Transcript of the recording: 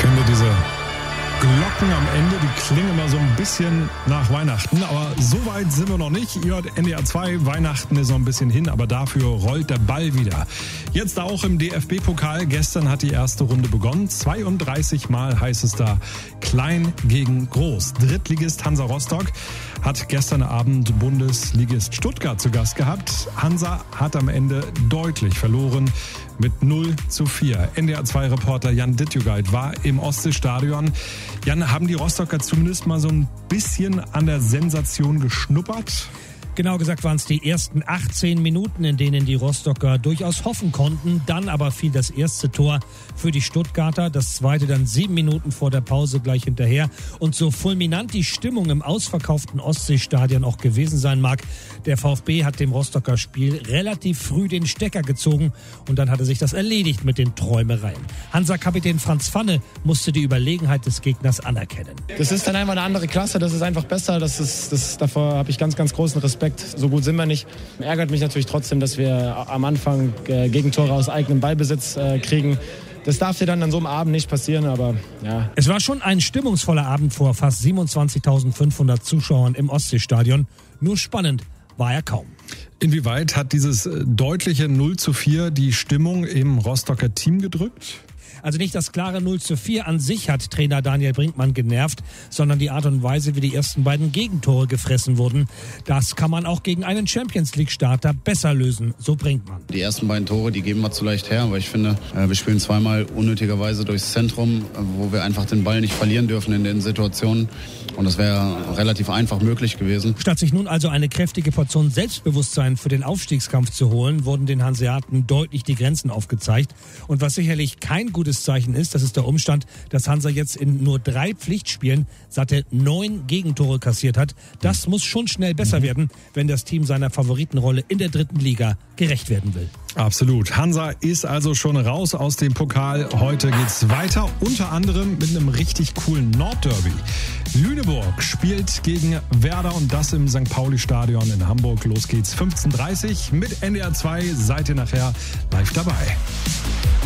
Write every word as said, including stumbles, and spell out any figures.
finde diese Glocken am Ende, die klingen immer so ein bisschen nach Weihnachten, aber so weit sind wir noch nicht. Ihr hört N D R zwei, Weihnachten ist noch ein bisschen hin, aber dafür rollt der Ball wieder. Jetzt auch im D F B-Pokal, gestern hat die erste Runde begonnen. zweiunddreißig Mal heißt es da klein gegen groß. Drittligist Hansa Rostock hat gestern Abend Bundesligist Stuttgart zu Gast gehabt. Hansa hat am Ende deutlich verloren mit null zu vier. N D R zwei Reporter Jan Dittjugait war im Ostseestadion. Jan, haben die Rostocker zumindest mal so ein bisschen an der Sensation geschnuppert? Genau gesagt waren es die ersten achtzehn Minuten, in denen die Rostocker durchaus hoffen konnten. Dann aber fiel das erste Tor für die Stuttgarter, das zweite dann sieben Minuten vor der Pause gleich hinterher. Und so fulminant die Stimmung im ausverkauften Ostseestadion auch gewesen sein mag, der VfB hat dem Rostocker Spiel relativ früh den Stecker gezogen und dann hatte sich das erledigt mit den Träumereien. Hansa-Kapitän Franz Pfanne musste die Überlegenheit des Gegners anerkennen. Das ist dann einfach eine andere Klasse, das ist einfach besser, das ist, das, davor habe ich ganz, ganz großen Respekt. So gut sind wir nicht. Ärgert mich natürlich trotzdem, dass wir am Anfang äh, Gegentore aus eigenem Ballbesitz äh, kriegen. Das darf dir dann an so einem Abend nicht passieren, aber ja. Es war schon ein stimmungsvoller Abend vor fast siebenundzwanzigtausendfünfhundert Zuschauern im Ostseestadion. Nur spannend war er kaum. Inwieweit hat dieses deutliche null zu vier die Stimmung im Rostocker Team gedrückt? Also nicht das klare null zu vier an sich hat Trainer Daniel Brinkmann genervt, sondern die Art und Weise, wie die ersten beiden Gegentore gefressen wurden. Das kann man auch gegen einen Champions-League-Starter besser lösen, so Brinkmann. Die ersten beiden Tore, die geben wir zu leicht her, aber ich finde, wir spielen zweimal unnötigerweise durchs Zentrum, wo wir einfach den Ball nicht verlieren dürfen in den Situationen. Und das wäre relativ einfach möglich gewesen. Statt sich nun also eine kräftige Portion Selbstbewusstsein für den Aufstiegskampf zu holen, wurden den Hanseaten deutlich die Grenzen aufgezeigt. Und was sicherlich kein gutes Zeichen ist, das ist der Umstand, dass Hansa jetzt in nur drei Pflichtspielen satte neun Gegentore kassiert hat. Das muss schon schnell besser werden, wenn das Team seiner Favoritenrolle in der dritten Liga gerecht werden will. Absolut. Hansa ist also schon raus aus dem Pokal. Heute geht's weiter, unter anderem mit einem richtig coolen Nordderby. Lüneburg spielt gegen Werder und das im Sankt Pauli-Stadion in Hamburg. Los geht's fünfzehn Uhr dreißig mit N D R zwei. Seid ihr nachher live dabei.